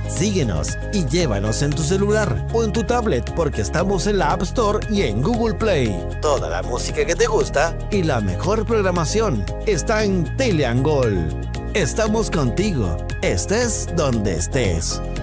Síguenos y llévanos en tu celular o en tu tablet porque estamos en la App Store y en Google Play. Toda la música que te gusta y la mejor programación está en Teleangol. Estamos contigo, estés donde estés.